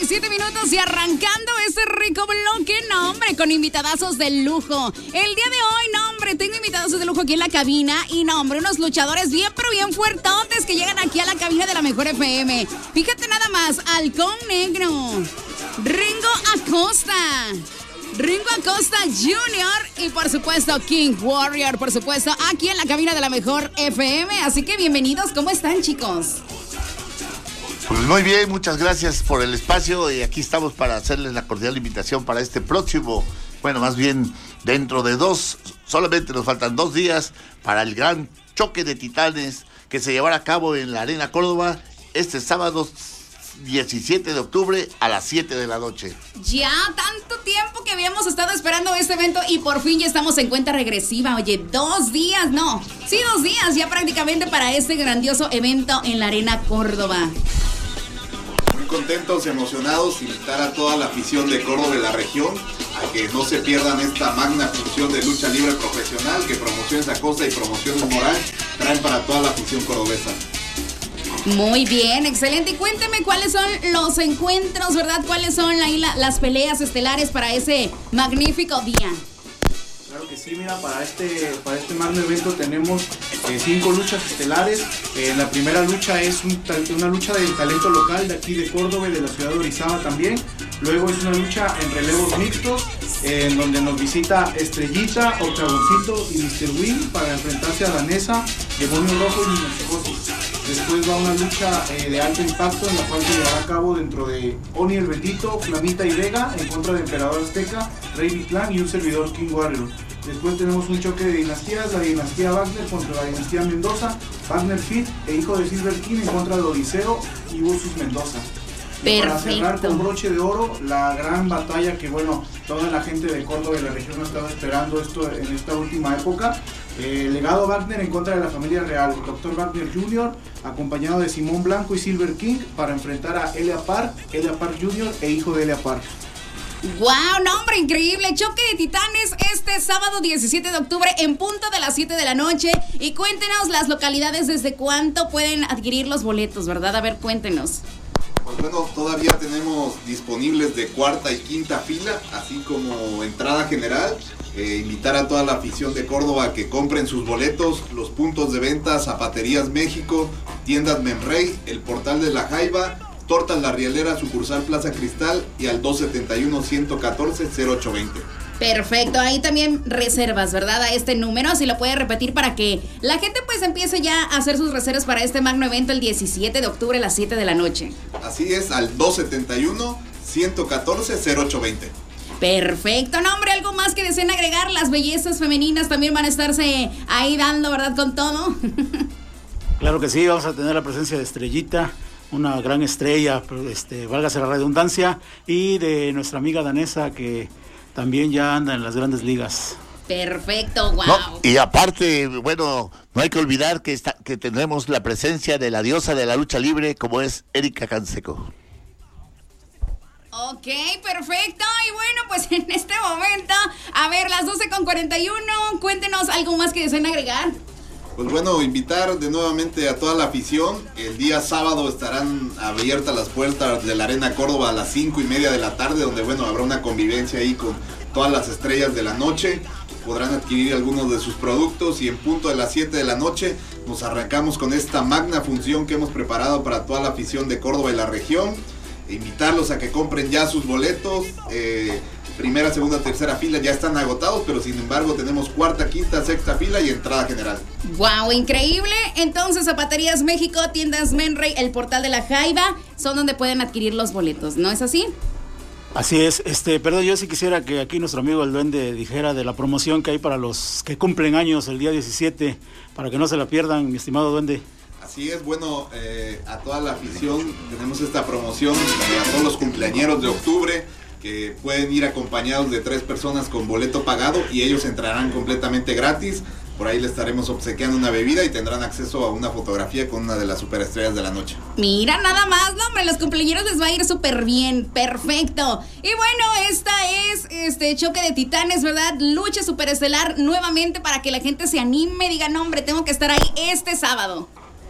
7 minutos y arrancando este rico bloque, no hombre, con invitadazos de lujo. El día de hoy, no hombre, tengo invitadazos de lujo aquí en la cabina y no hombre, unos luchadores bien pero bien fuertotes que llegan aquí a la cabina de la Mejor FM. Fíjate nada más, Halcón Negro, Ringo Acosta Jr. y por supuesto King Warrior, por supuesto, aquí en la cabina de la Mejor FM. Así que bienvenidos, ¿cómo están, chicos? Pues muy bien, muchas gracias por el espacio y aquí estamos para hacerles la cordial invitación para este próximo, bueno, más bien dentro de solamente nos faltan 2 días para el gran choque de titanes que se llevará a cabo en la Arena Córdoba este sábado 17 de octubre a las 7 de la noche. Ya tanto tiempo que habíamos estado esperando este evento y por fin ya estamos en cuenta regresiva. Oye, 2 días, no, sí 2 días ya prácticamente para este grandioso evento en la Arena Córdoba. Contentos, emocionados, invitar a toda la afición de Córdoba y la región a que no se pierdan esta magna función de lucha libre profesional que Promociones Acosta y Promociones Moral traen para toda la afición cordobesa. Muy bien, excelente. Y cuénteme cuáles son los encuentros, ¿verdad? ¿Cuáles son las peleas estelares para ese magnífico día? Claro que sí, mira, para este magno evento tenemos 5 luchas estelares. La primera lucha es una lucha del talento local de aquí de Córdoba y de la ciudad de Orizaba también. Luego es una lucha en relevos mixtos, en donde nos visita Estrellita, Octagoncito y Mr. Win para enfrentarse a Danesa, Demonio Rojo y Niños. Después va una lucha de alto impacto en la cual se llevará a cabo dentro de Oni el Bendito, Flamita y Vega en contra de Emperador Azteca, Rey Clan y un servidor King Warrior. Después tenemos un choque de dinastías, la dinastía Wagner contra la dinastía Mendoza, Wagner Fit e hijo de Silver King en contra de Odiseo y Ursus Mendoza. Y para cerrar con broche de oro, la gran batalla que, bueno, toda la gente de Córdoba y la región ha estado esperando en esta última época. Legado Wagner en contra de la familia real, Dr. Wagner Jr., acompañado de Simón Blanco y Silver King, para enfrentar a Elia Park Jr. e hijo de Elia Park. ¡Wow! ¡No, hombre, increíble! Choque de titanes este sábado 17 de octubre en punto de las 7 de la noche. Y cuéntenos las localidades, desde cuánto pueden adquirir los boletos, ¿verdad? A ver, cuéntenos. Pues bueno, todavía tenemos disponibles de 4ª y 5ª fila, así como entrada general. Invitar a toda la afición de Córdoba a que compren sus boletos. Los puntos de venta: Zapaterías México, Tiendas Menrey, el Portal de la Jaiba, Tortas La Rielera, sucursal Plaza Cristal y al 271-114-0820. Perfecto, ahí también reservas, ¿verdad? A este número, si lo puede repetir para que la gente pues empiece ya a hacer sus reservas para este magno evento el 17 de octubre a las 7 de la noche. Así es, al 271-114-0820. Perfecto, no hombre, algo más que deseen agregar. Las bellezas femeninas también van a estarse ahí dando, ¿verdad? Con todo. Claro que sí, vamos a tener la presencia de Estrellita, una gran estrella, válgase la redundancia, y de nuestra amiga Danesa, que también ya anda en las grandes ligas. Perfecto, wow. No, y aparte, bueno, no hay que olvidar que tenemos la presencia de la diosa de la lucha libre, como es Erika Canseco. Ok, perfecto. Y bueno, pues en este momento, a ver, las 12:41, cuéntenos algo más que deseen agregar. Pues bueno, invitar de nuevamente a toda la afición. El día sábado estarán abiertas las puertas de la Arena Córdoba a las 5:30 de la tarde, donde bueno, habrá una convivencia ahí con todas las estrellas de la noche. Podrán adquirir algunos de sus productos y en punto de las 7 de la noche nos arrancamos con esta magna función que hemos preparado para toda la afición de Córdoba y la región. Invitarlos a que compren ya sus boletos. Primera, segunda, tercera fila ya están agotados, pero sin embargo tenemos 4ª, 5ª, 6ª fila y entrada general. ¡Wow! Increíble. Entonces, Zapaterías México, Tiendas Menrey, el Portal de la Jaiba son donde pueden adquirir los boletos, ¿no es así? Así es, perdón, yo sí quisiera que aquí nuestro amigo el Duende dijera de la promoción que hay para los que cumplen años el día 17, para que no se la pierdan, mi estimado Duende. Así es, bueno, a toda la afición tenemos esta promoción a todos los cumpleañeros de octubre, que pueden ir acompañados de 3 personas con boleto pagado y ellos entrarán completamente gratis. Por ahí les estaremos obsequiando una bebida y tendrán acceso a una fotografía con una de las superestrellas de la noche. Mira, nada más, no, hombre, los cumpleaños les va a ir súper bien, perfecto. Y bueno, esta es Choque de Titanes, ¿verdad? Lucha superestelar nuevamente para que la gente se anime, diga, no, hombre, tengo que estar ahí este sábado.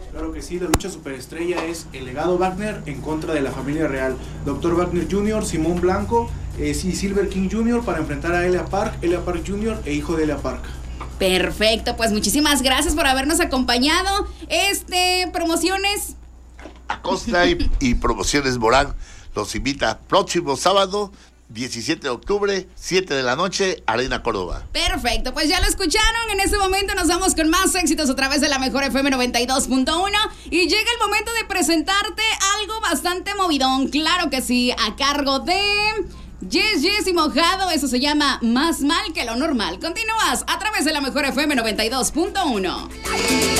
Claro que sí, la lucha superestrella es el legado Wagner en contra de la familia real. Dr. Wagner Jr., Simón Blanco y Silver King Jr. para enfrentar a Elia Park Jr. e hijo de Elia Park. Perfecto, pues muchísimas gracias por habernos acompañado. Promociones. Acosta y Promociones Morán los invita próximo sábado 17 de octubre, 7 de la noche, Arena Córdoba. Perfecto, pues ya lo escucharon. En este momento nos vamos con más éxitos a través de la mejor FM 92.1 y llega el momento de presentarte algo bastante movidón, claro que sí, a cargo de Yes y Mojado. Eso se llama Más Mal que lo Normal. Continúas a través de la mejor FM 92.1.